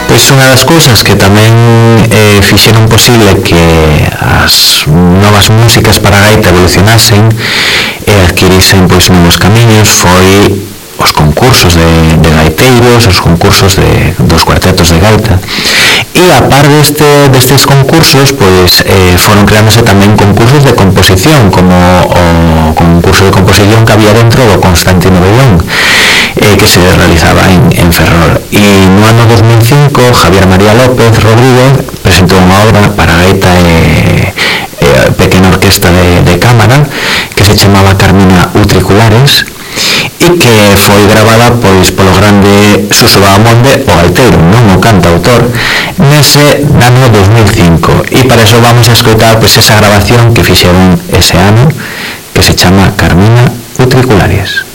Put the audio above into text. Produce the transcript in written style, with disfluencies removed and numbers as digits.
Pois unha das cousas que tamén fixeron posible que as novas músicas para gaita evolucionasen e adquirisen pois novos camiños foi os concursos de gaiteiros, os concursos dos cuartetos de gaita, e a par destes concursos pois foron creándose tamén concursos de composición, como o concurso de composición que había dentro do Constantino Bellón, que se realizaba en Ferrol. E no ano 2005 Javier María López Rodríguez presentou unha obra para gaita e pequena orquesta de cámara que se chamaba Carmina Utriculares, e que foi gravada pois polo grande Suso Bahamonde, o gaiteiro, non o cantautor, nese ano 2005. E para eso vamos a escoitar pois esa grabación que fixeron ese ano, que se chama Carmina Utriculares.